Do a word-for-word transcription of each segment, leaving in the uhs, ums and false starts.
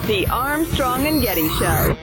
The Armstrong and Getty Show.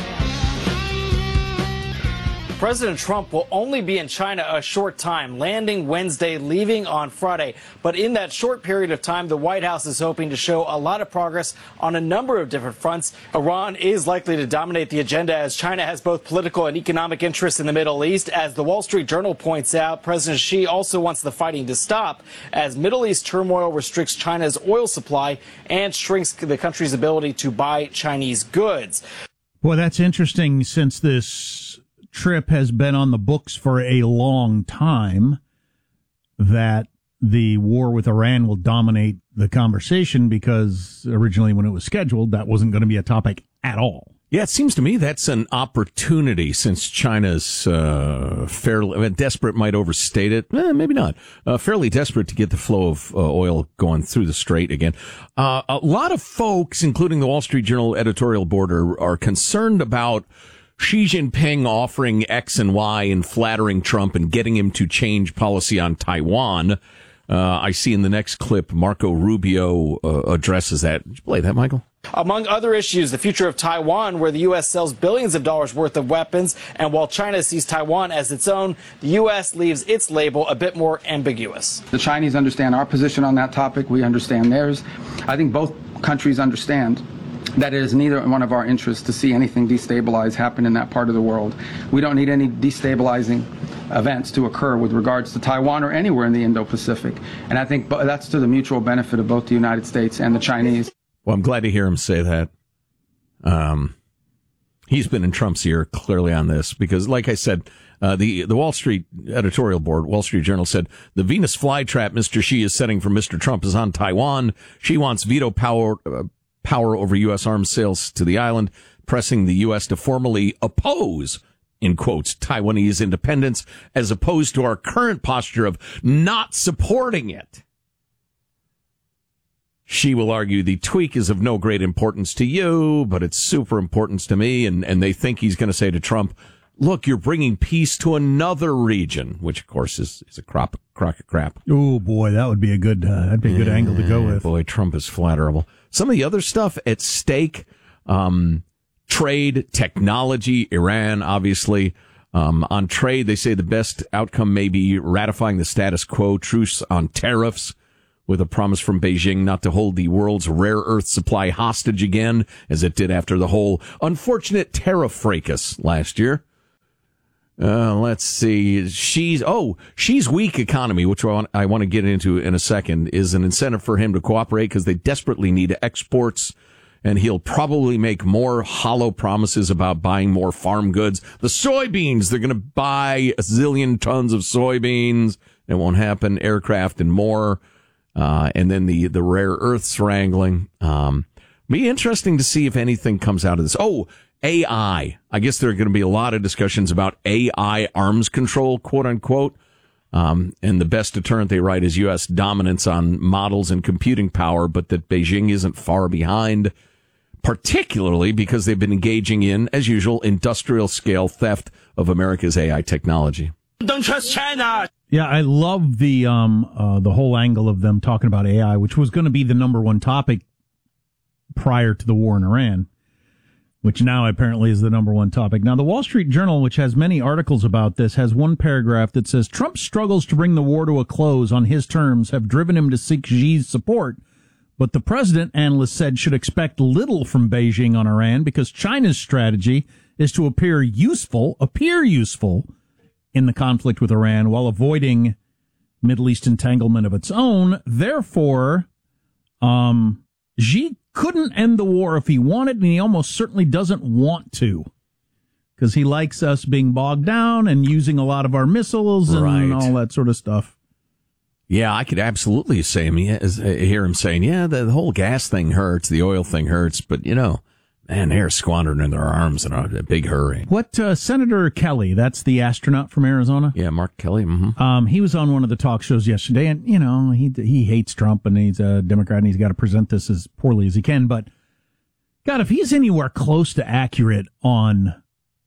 President Trump will only be in China a short time, landing Wednesday, leaving on Friday. But in that short period of time, the White House is hoping to show a lot of progress on a number of different fronts. Iran is likely to dominate the agenda as China has both political and economic interests in the Middle East. As the Wall Street Journal points out, President Xi also wants the fighting to stop as Middle East turmoil restricts China's oil supply and shrinks the country's ability to buy Chinese goods. Well, that's interesting since this trip has been on the books for a long time, that the war with Iran will dominate the conversation, because originally when it was scheduled, that wasn't going to be a topic at all. Yeah, it seems to me that's an opportunity, since China's uh, fairly I mean, desperate, might overstate it. Eh, maybe not. Uh, fairly desperate to get the flow of uh, oil going through the strait again. Uh, a lot of folks, including the Wall Street Journal editorial board, are, are concerned about Xi Jinping offering X and Y and flattering Trump and getting him to change policy on Taiwan. Uh, I see in the next clip, Marco Rubio uh, addresses that. Did you play that, Michael? Among other issues, the future of Taiwan, where the U S sells billions of dollars worth of weapons, and while China sees Taiwan as its own, the U S leaves its label a bit more ambiguous. The Chinese understand our position on that topic. We understand theirs. I think both countries understand that it is neither one of our interests to see anything destabilize happen in that part of the world. We don't need any destabilizing events to occur with regards to Taiwan or anywhere in the Indo-Pacific. And I think that's to the mutual benefit of both the United States and the Chinese. Well, I'm glad to hear him say that. Um, he's been in Trump's ear clearly on this, because, like I said, uh, the, the Wall Street editorial board, Wall Street Journal, said the Venus flytrap Mister Xi is setting for Mister Trump is on Taiwan. She wants veto power, uh, power over U S arms sales to the island, pressing the U S to formally oppose, in quotes, Taiwanese independence, as opposed to our current posture of not supporting it. She will argue the tweak is of no great importance to you, but it's super important to me. And, and they think he's going to say to Trump, look, you're bringing peace to another region, which, of course, is, is a crop, crock of crap. Oh, boy, that would be a good, uh, that'd be a good yeah, angle to go with. Boy, Trump is flatterable. Some of the other stuff at stake, um, trade, technology, Iran, obviously. Um, on trade, they say the best outcome may be ratifying the status quo, truce on tariffs, with a promise from Beijing not to hold the world's rare earth supply hostage again, as it did after the whole unfortunate tariff fracas last year. Uh, let's see. She's, oh, she's weak economy, which I want, I want to get into in a second, is an incentive for him to cooperate because they desperately need exports. And he'll probably make more hollow promises about buying more farm goods. The soybeans, they're going to buy a zillion tons of soybeans. It won't happen. Aircraft and more. Uh, and then the, the rare earths wrangling. Um, be interesting to see if anything comes out of this. Oh, A I. I guess there are going to be a lot of discussions about A I arms control, quote unquote. Um, and the best deterrent, they write, is U S dominance on models and computing power, but that Beijing isn't far behind, particularly because they've been engaging in, as usual, industrial scale theft of America's A I technology. Don't trust China. Yeah, I love the um uh, the whole angle of them talking about A I, which was going to be the number one topic prior to the war in Iran, which now apparently is the number one topic. Now, the Wall Street Journal, which has many articles about this, has one paragraph that says, Trump's struggles to bring the war to a close on his terms have driven him to seek Xi's support. But the president, analysts said, should expect little from Beijing on Iran because China's strategy is to appear useful, appear useful in the conflict with Iran while avoiding Middle East entanglement of its own. Therefore, um, Xi couldn't end the war if he wanted, and he almost certainly doesn't want to, because he likes us being bogged down and using a lot of our missiles and right. all that sort of stuff. Yeah, I could absolutely say him, hear him saying, yeah, the, the whole gas thing hurts, the oil thing hurts, but, you know, man, they're squandering in their arms in a big hurry. What, uh, Senator Kelly, that's the astronaut from Arizona? Yeah, Mark Kelly. Mm-hmm. Um, he was on one of the talk shows yesterday, and, you know, he he hates Trump, and he's a Democrat, and he's got to present this as poorly as he can. But, God, if he's anywhere close to accurate on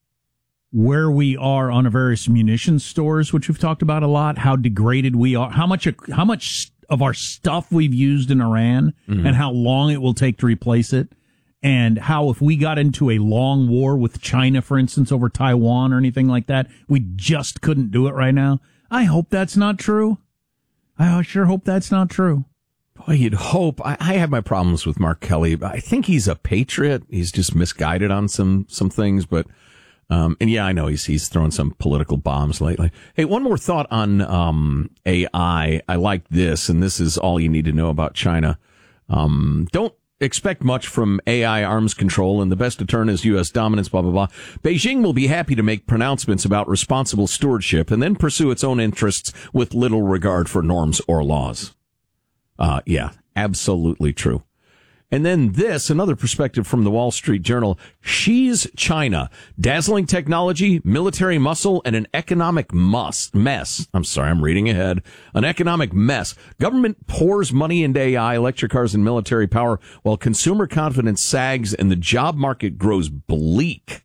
where we are on our various munitions stores, which we've talked about a lot, how degraded we are, how much how much of our stuff we've used in Iran, mm-hmm. and how long it will take to replace it, and how if we got into a long war with China, for instance, over Taiwan or anything like that, we just couldn't do it right now. I hope that's not true. I sure hope that's not true. Boy, you'd hope. I, I have my problems with Mark Kelly. I think he's a patriot. He's just misguided on some some things, but um, and yeah, I know he's he's thrown some political bombs lately. Hey, one more thought on um, A I. I like this, and this is all you need to know about China. Um, don't expect much from A I arms control, and the best deterrent is U S dominance, blah, blah, blah. Beijing will be happy to make pronouncements about responsible stewardship and then pursue its own interests with little regard for norms or laws. Uh, yeah, absolutely true. And then this, another perspective from the Wall Street Journal. Xi's China. Dazzling technology, military muscle, and an economic muss, mess. I'm sorry, I'm reading ahead. An economic mess. Government pours money into A I, electric cars, and military power, while consumer confidence sags and the job market grows bleak.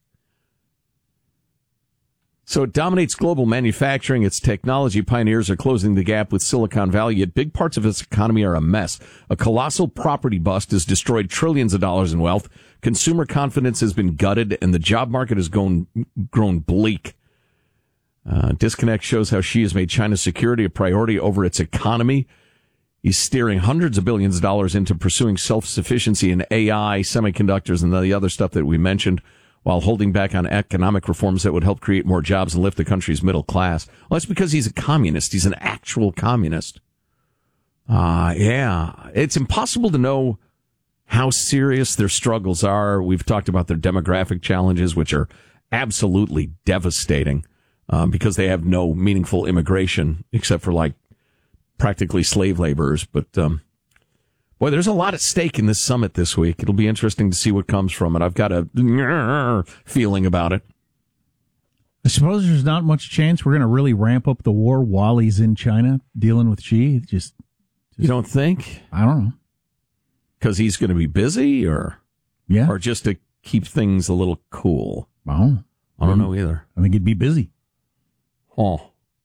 So it dominates global manufacturing. Its technology pioneers are closing the gap with Silicon Valley, yet big parts of its economy are a mess. A colossal property bust has destroyed trillions of dollars in wealth. Consumer confidence has been gutted, and the job market has grown, grown bleak. Uh, Disconnect shows how Xi has made China's security a priority over its economy. He's steering hundreds of billions of dollars into pursuing self-sufficiency in A I, semiconductors, and the other stuff that we mentioned, while holding back on economic reforms that would help create more jobs and lift the country's middle class. Well, that's because he's a communist. He's an actual communist. Uh, yeah. It's impossible to know how serious their struggles are. We've talked about their demographic challenges, which are absolutely devastating, um, because they have no meaningful immigration except for, like, practically slave laborers. But, um, boy, there's a lot at stake in this summit this week. It'll be interesting to see what comes from it. I've got a feeling about it. I suppose there's not much chance we're going to really ramp up the war while he's in China dealing with Xi. Just, just you don't think? I don't know. Because he's going to be busy, or yeah, or just to keep things a little cool? Oh, I don't know either. I think he'd be busy. Oh.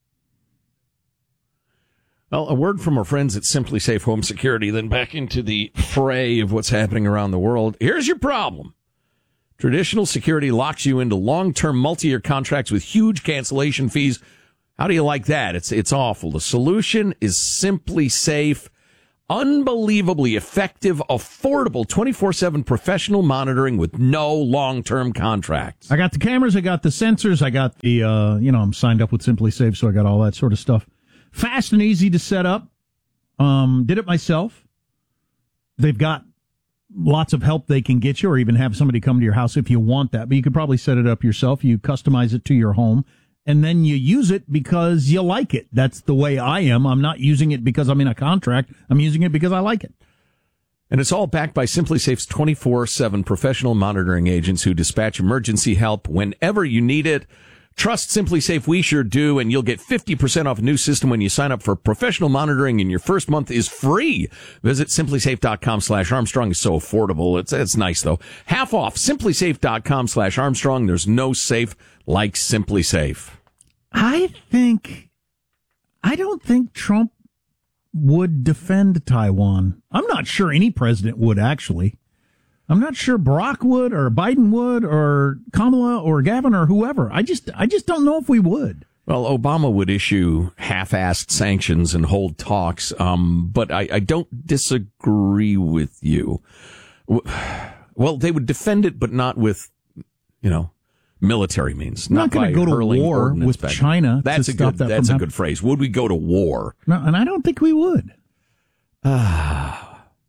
Well, a word from our friends at Simply Safe Home Security, then back into the fray of what's happening around the world. Here's your problem. Traditional security locks you into long-term multi-year contracts with huge cancellation fees. How do you like that? It's it's awful. The solution is Simply Safe. Unbelievably effective, affordable, twenty-four seven professional monitoring with no long-term contracts. I got the cameras, I got the sensors, I got the, uh, you know, I'm signed up with Simply Safe, so I got all that sort of stuff. Fast and easy to set up. Um, did it myself. They've got lots of help they can get you, or even have somebody come to your house if you want that. But you could probably set it up yourself. You customize it to your home, and then you use it because you like it. That's the way I am. I'm not using it because I'm in a contract. I'm using it because I like it. And it's all backed by Simply Safe's twenty-four seven professional monitoring agents who dispatch emergency help whenever you need it. Trust Simply Safe, we sure do, and you'll get fifty percent off a new system when you sign up for professional monitoring, and your first month is free. Visit simplysafe.com slash Armstrong. It's so affordable. It's, it's nice, though. Half off. simplysafe.com slash Armstrong. There's no safe like Simply Safe. I think, I don't think Trump would defend Taiwan. I'm not sure any president would, actually. I'm not sure Barack would, or Biden would, or Kamala, or Gavin, or whoever. I just, I just don't know if we would. Well, Obama would issue half-assed sanctions and hold talks, um, but I, I don't disagree with you. Well, they would defend it, but not with, you know, military means. Not, not going to go to war with back. China. That's to a stop good. That that's a from good phrase. Would we go to war? No, and I don't think we would. Ah.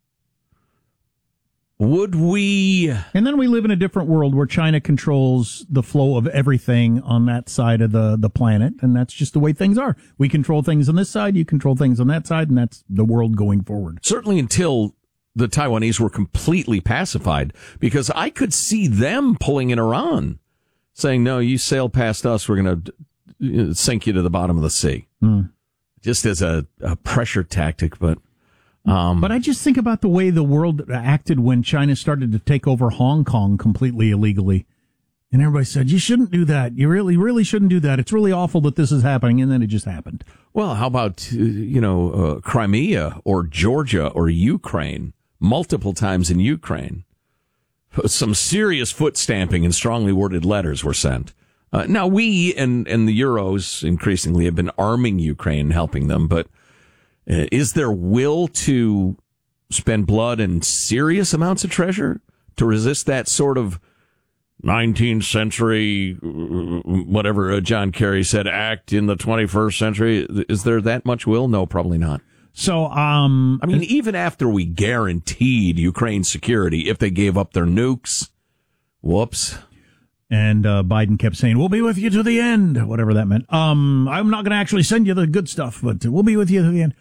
Would we? And then we live in a different world where China controls the flow of everything on that side of the, the planet, and that's just the way things are. We control things on this side, you control things on that side, and that's the world going forward. Certainly until the Taiwanese were completely pacified, because I could see them pulling in Iran, saying, no, you sail past us, we're going to sink you to the bottom of the sea. Mm. Just as a, a pressure tactic, but... Um, but I just think about the way the world acted when China started to take over Hong Kong completely illegally. And everybody said, you shouldn't do that. You really, really shouldn't do that. It's really awful that this is happening. And then it just happened. Well, how about, uh, you know, uh, Crimea or Georgia or Ukraine, multiple times in Ukraine? some serious foot stamping and strongly worded letters were sent. Uh, now, we and, and the Euros increasingly have been arming Ukraine, helping them, but uh, is there will to spend blood and serious amounts of treasure to resist that sort of nineteenth century, whatever uh, John Kerry said, act in the twenty-first century? Is there that much will? No, probably not. So, um, I mean, even after we guaranteed Ukraine's security, if they gave up their nukes, whoops. And uh, Biden kept saying, we'll be with you to the end, whatever that meant. Um, I'm not going to actually send you the good stuff, but we'll be with you to the end.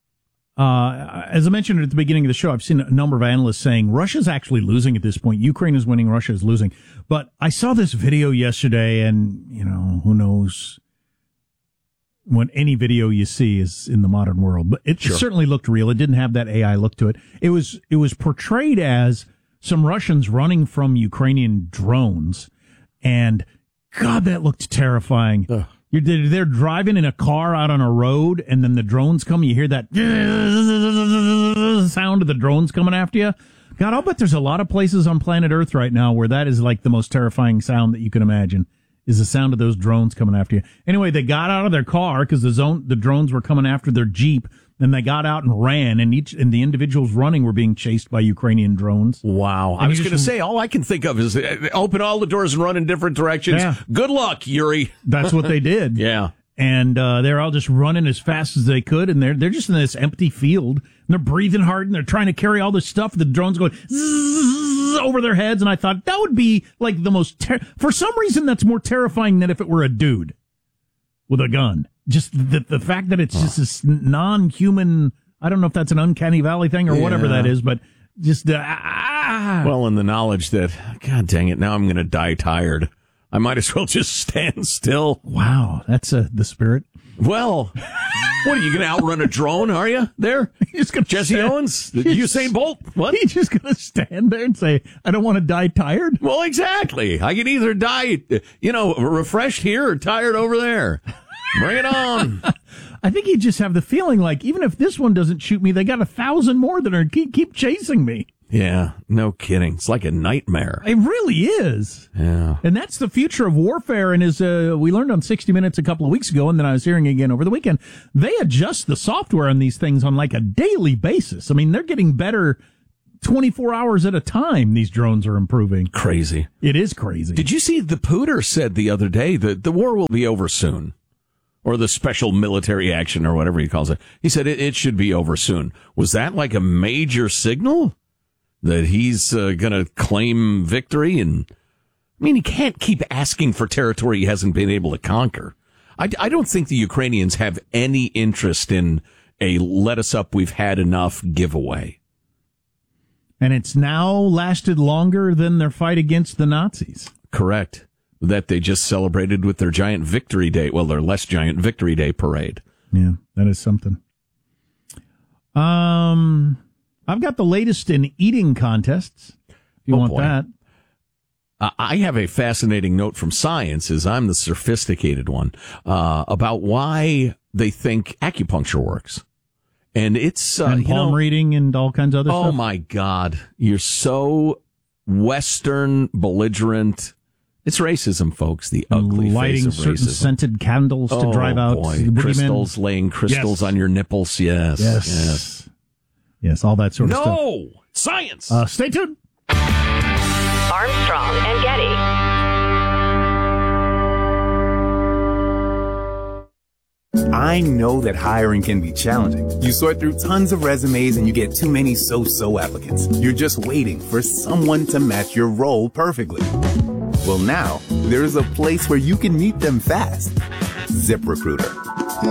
Uh, as I mentioned at the beginning of the show, I've seen a number of analysts saying Russia's actually losing at this point. Ukraine is winning, Russia is losing. But I saw this video yesterday, and, you know, who knows when any video you see is in the modern world. But it Sure. certainly looked real. It didn't have that A I look to it. It was, it was portrayed as some Russians running from Ukrainian drones. And God, that looked terrifying. Ugh. You're, they're driving in a car out on a road, and then the drones come. You hear that sound of the drones coming after you. God, I'll bet there's a lot of places on planet Earth right now where that is like the most terrifying sound that you can imagine, is the sound of those drones coming after you. Anyway, they got out of their car because the zone, the drones were coming after their Jeep. Then they got out and ran, and each and the individuals running were being chased by Ukrainian drones. Wow. And I was you going to just- say, all I can think of is uh, open all the doors and run in different directions. Yeah. Good luck, Yuri. That's what they did. Yeah. And uh, they're all just running as fast as they could, and they're they're just in this empty field, and they're breathing hard, and they're trying to carry all this stuff. The drones going zzz over their heads, and I thought that would be like the most. Ter- For some reason, that's more terrifying than if it were a dude with a gun. Just the the fact that it's just this non-human. I don't know if that's an uncanny valley thing or Yeah. whatever that is, but just uh, ah. Well, in the knowledge that, God dang it, now I'm going to die tired. I might as well just stand still. Wow, that's uh, the spirit. Well, what, are you going to outrun a drone, are you, there? He's gonna Jesse stand- Owens? Usain Bolt? What? He's just going to stand there and say, I don't want to die tired. Well, exactly. I can either die, you know, refreshed here or tired over there. Bring it on. I think you just have the feeling like even if this one doesn't shoot me, they got a thousand more that are keep, keep chasing me. Yeah, no kidding. It's like a nightmare. It really is. Yeah. And that's the future of warfare. And as uh, we learned on sixty minutes a couple of weeks ago, and then I was hearing again over the weekend, they adjust the software on these things on like a daily basis. I mean, they're getting better twenty-four hours at a time. These drones are improving. Crazy. It is crazy. Did you see the Pooter said the other day that the war will be over soon? Or the special military action or whatever he calls it. He said it, it should be over soon. Was that like a major signal that he's uh, going to claim victory? And I mean, he can't keep asking for territory he hasn't been able to conquer. I, I don't think the Ukrainians have any interest in a let us up, we've had enough giveaway. And it's now lasted longer than their fight against the Nazis. Correct. That they just celebrated with their giant victory day. Well, their less giant victory day parade. Yeah, that is something. Um, I've got the latest in eating contests. If you Oh, want boy. that. Uh, I have a fascinating note from science, as I'm the sophisticated one, uh, about why they think acupuncture works. And it's, uh, And you palm know, reading and all kinds of other oh stuff. my God, you're so Western, belligerent. It's racism, folks. The ugly Lighting face of certain racism. scented candles to oh, drive out boy. the boogeymen. Crystals, laying crystals Yes. on your nipples. Yes. Yes. Yes. Yes, all that sort of stuff. No! Science! Uh, stay tuned. Armstrong and Getty. I know that hiring can be challenging. You sort through tons of resumes and you get too many so-so applicants. You're just waiting for someone to match your role perfectly. Well, now there's a place where you can meet them fast. ZipRecruiter.